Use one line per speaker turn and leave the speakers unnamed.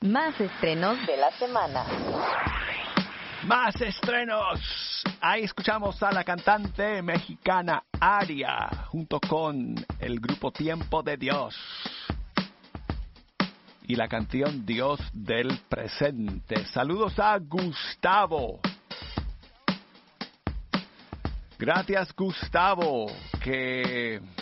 Más estrenos de la semana.
¡Más estrenos! Ahí escuchamos a la cantante mexicana Aria, junto con el grupo Tiempo de Dios. Y la canción Dios del Presente. Saludos a Gustavo. Gracias, Gustavo, que